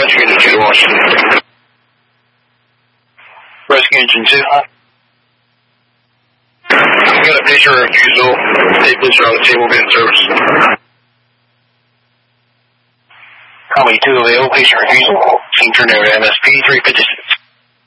Roger, unit 2 to Washington. Rescue engine 2. Got a pager refusal. State police are on the table getting service. Comedy 2 available, patient refusal. Team turned over to MSP 356.